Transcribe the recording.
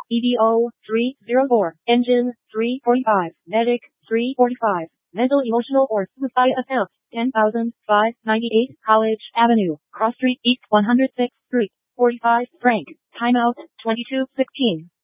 EDO 304, Engine 345, Medic 345, Mental Emotional or Suicide Attempt 10,598, College Avenue, Cross Street East 106th Street, 45, Frank, Timeout 2216.